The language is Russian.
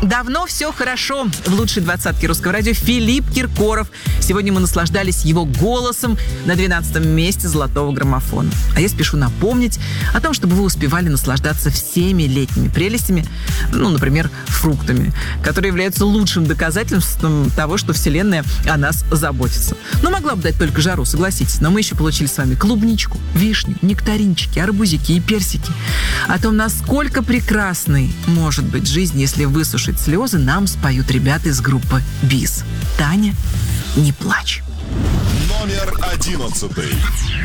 Давно все хорошо. В лучшей двадцатке русского радио Филипп Киркоров. Сегодня мы наслаждались его голосом на 12-м месте золотого граммофона. А я спешу напомнить о том, чтобы вы успевали наслаждаться всеми летними прелестями, например, фруктами, которые являются лучшим доказательством того, что Вселенная о нас заботится. Могла бы дать только жару, согласитесь, но мы еще получили с вами клубничку, вишню, нектаринчики, арбузики и персики. О том, насколько прекрасной может быть жизнь, если высушить слезы, нам споют ребята из группы БИС. Таня, не плачь. Номер 11.